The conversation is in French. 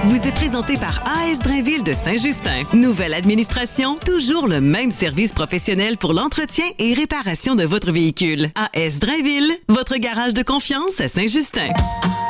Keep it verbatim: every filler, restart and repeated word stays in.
vous est présenté par A S Drainville de Saint-Justin. Nouvelle administration, toujours le même service professionnel pour l'entretien et réparation de votre véhicule. A S Drainville, votre garage de confiance à Saint-Justin.